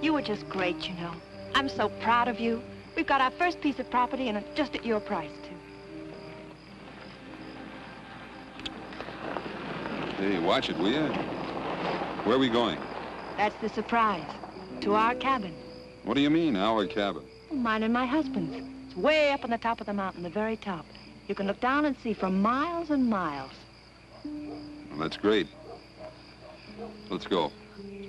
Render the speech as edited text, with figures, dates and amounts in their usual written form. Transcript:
You were just great, you know. I'm so proud of you. We've got our first piece of property, and it's just at your price, too. Hey, watch it, will you? Where are we going? That's the surprise. To our cabin. What do you mean, our cabin? Mine and my husband's. It's way up on the top of the mountain, the very top. You can look down and see for miles and miles. Well, that's great. Let's go.